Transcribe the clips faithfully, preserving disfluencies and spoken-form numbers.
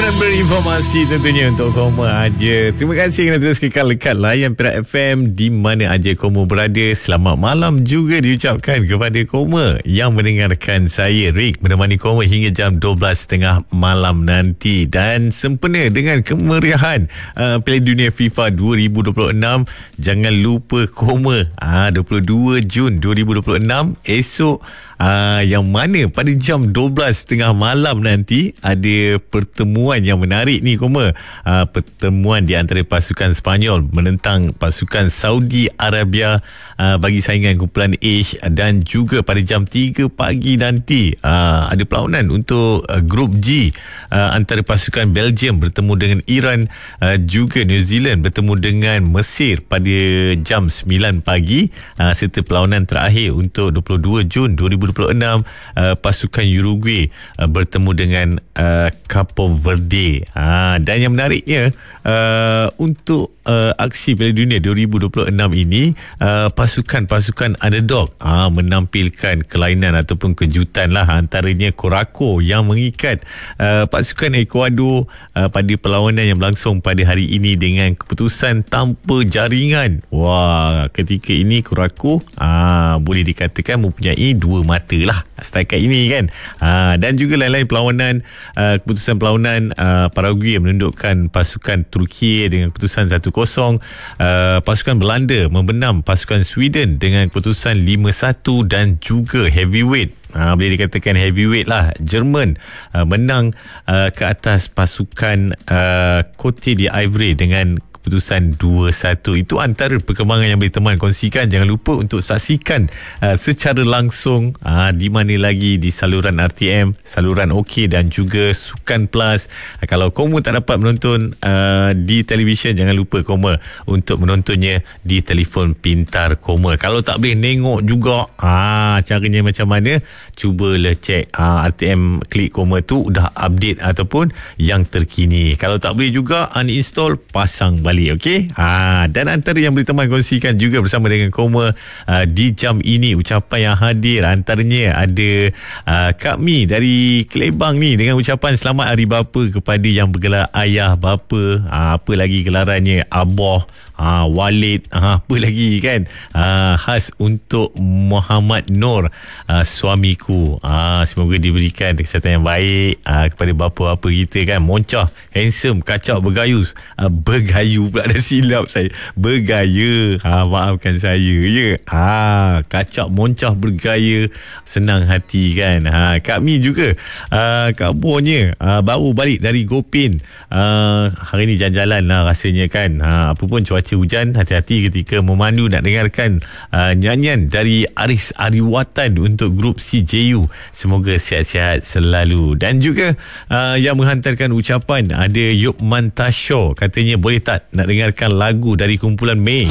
dan berinformasi tentunya untuk Koma aja. Terima kasih kerana terus kekal lekat layan Perak F M di mana aja Koma berada. Selamat malam juga diucapkan kepada Koma yang mendengarkan saya Rick menemani Koma hingga jam dua belas tiga puluh malam nanti. Dan sempena dengan kemeriahan uh, Piala Dunia FIFA dua ribu dua puluh enam, jangan lupa Koma uh, dua puluh dua Jun dua ribu dua puluh enam esok, Uh, yang mana pada jam dua belas tiga puluh malam nanti ada pertemuan yang menarik ni Koma. Uh, pertemuan di antara pasukan Sepanyol menentang pasukan Saudi Arabia uh, bagi saingan kumpulan H. Dan juga pada jam tiga pagi nanti uh, ada perlawanan untuk uh, grup G uh, antara pasukan Belgium bertemu dengan Iran, uh, juga New Zealand bertemu dengan Mesir pada jam sembilan pagi, uh, serta perlawanan terakhir untuk dua puluh dua Jun dua ribu dua puluh enam, uh, pasukan Uruguay uh, bertemu dengan uh, Cape Verde. Ha, dan yang menariknya uh, untuk uh, aksi Piala Dunia dua ribu dua puluh enam ini, uh, pasukan-pasukan underdog uh, menampilkan kelainan ataupun kejutan lah. Antaranya Curacao yang mengikat uh, pasukan Ecuador uh, pada perlawanan yang berlangsung pada hari ini dengan keputusan tanpa jaringan. Wah, ketika ini Curacao uh, boleh dikatakan mempunyai dua mata lah setakat ini kan. Ha, dan juga lain-lain perlawanan, uh, keputusan perlawanan uh, Paraguay menundukkan pasukan Turki dengan keputusan satu kosong. Uh, pasukan Belanda membenam pasukan Sweden dengan keputusan lima satu. Dan juga heavyweight, Ha, boleh dikatakan heavyweight lah, Jerman uh, menang uh, ke atas pasukan uh, Cote d'Ivoire dengan keputusan dua satu. Itu antara perkembangan yang boleh teman kongsikan. Jangan lupa untuk saksikan uh, secara langsung uh, di mana lagi di saluran R T M, saluran OK dan juga Sukan Plus. Uh, kalau Koma tak dapat menonton uh, di televisyen, jangan lupa Koma untuk menontonnya di telefon pintar Koma. Kalau tak boleh nengok juga, uh, caranya macam mana? Cubalah cek uh, R T M Klik Koma tu dah update ataupun yang terkini. Kalau tak boleh juga, uninstall, pasang balik. Okey. Ha, dan antara yang boleh teman kongsikan juga bersama dengan Koma uh, di jam ini, ucapan yang hadir antaranya ada uh, Kak Mi dari Kelebang ni dengan ucapan selamat hari bapa kepada yang bergelar ayah, bapa, ha, apa lagi gelarannya, abah, ha, walid, ha, apa lagi kan, ha, khas untuk Muhammad Nur, ha, suamiku. Ha, semoga diberikan kesihatan yang baik ha, kepada bapa-bapa kita kan, moncah, handsome, kacak, bergayus, ha, bergayu pula, ada silap saya, bergaya, ha, maafkan saya ya, ha, kacak, moncah, bergaya, senang hati kan. Ha, Kak Mi juga uh, kabarnya uh, baru balik dari Gopin, uh, hari ni jalan-jalan lah rasanya kan. Ha, apa pun cuaca hujan, hati-hati ketika memandu. Nak dengarkan uh, nyanyian dari Aris Ariwatan untuk grup C J U. Semoga sihat-sihat selalu. Dan juga uh, yang menghantarkan ucapan ada Yukman Tasho, katanya boleh tak nak dengarkan lagu dari kumpulan Mei.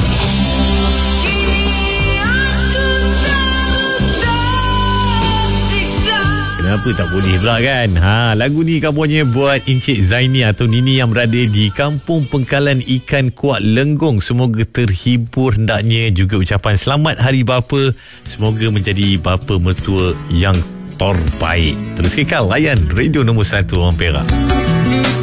Kenapa tak boleh pula kan? Ha, lagu ni kabarnya buat Encik Zaini atau Nini yang berada di Kampung Pengkalan Ikan Kuat Lenggong. Semoga terhibur hendaknya. Juga ucapan selamat hari bapa. Semoga menjadi bapa mertua yang terbaik. Terus kekal layan radio nombor satu orang Perak.